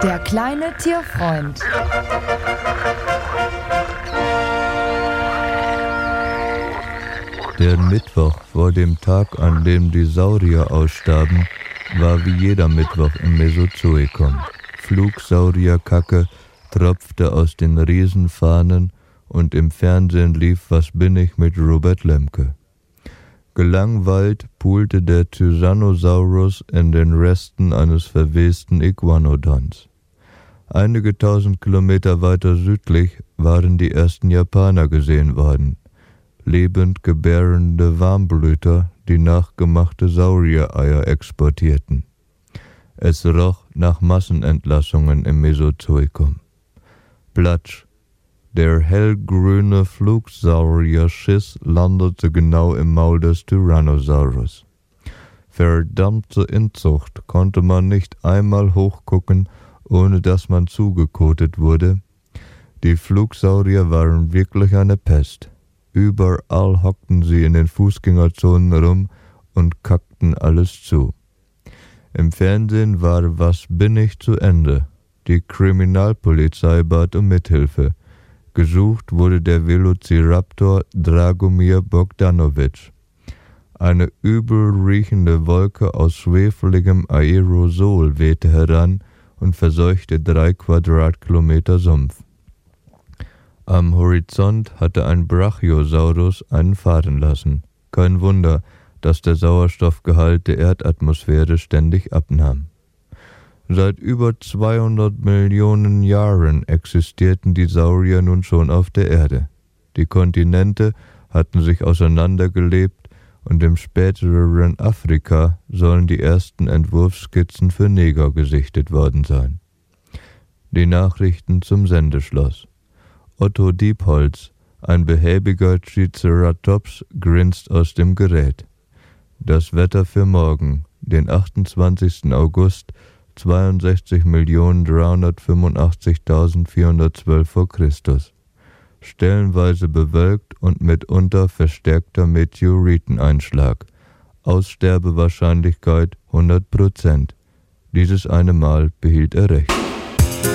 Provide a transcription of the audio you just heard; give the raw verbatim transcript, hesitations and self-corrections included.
Der kleine Tierfreund. Der Mittwoch vor dem Tag, an dem die Saurier ausstarben, war wie jeder Mittwoch im Mesozoikum. Flugsaurierkacke tropfte aus den Riesenfahnen und im Fernsehen lief Was bin ich mit Robert Lemke. Gelangweilt poolte der Tyrannosaurus in den Resten eines verwesten Iguanodons. Einige tausend Kilometer weiter südlich waren die ersten Japaner gesehen worden. Lebend gebärende Warmblüter, die nachgemachte Sauriereier exportierten. Es roch nach Massenentlassungen im Mesozoikum. Platsch. Der hellgrüne Flugsaurier-Schiss landete genau im Maul des Tyrannosaurus. Verdammte Inzucht, konnte man nicht einmal hochgucken, ohne dass man zugekotet wurde. Die Flugsaurier waren wirklich eine Pest. Überall hockten sie in den Fußgängerzonen rum und kackten alles zu. Im Fernsehen war Was bin ich zu Ende. Die Kriminalpolizei bat um Mithilfe. Gesucht wurde der Velociraptor Dragomir Bogdanovic. Eine übel riechende Wolke aus schwefeligem Aerosol wehte heran und verseuchte drei Quadratkilometer Sumpf. Am Horizont hatte ein Brachiosaurus einen fahren lassen. Kein Wunder, dass der Sauerstoffgehalt der Erdatmosphäre ständig abnahm. Seit über zweihundert Millionen Jahren existierten die Saurier nun schon auf der Erde. Die Kontinente hatten sich auseinandergelebt und im späteren Afrika sollen die ersten Entwurfsskizzen für Neger gesichtet worden sein. Die Nachrichten zum Sendeschluss. Otto Diepholz, ein behäbiger Triceratops, grinst aus dem Gerät. Das Wetter für morgen, den achtundzwanzigsten August, zweiundsechzig Millionen dreihundertfünfundachtzigtausendvierhundertzwölf vor Christus. Stellenweise bewölkt und mitunter verstärkter Meteoriteneinschlag. Aussterbewahrscheinlichkeit hundert Prozent. Dieses eine Mal behielt er recht.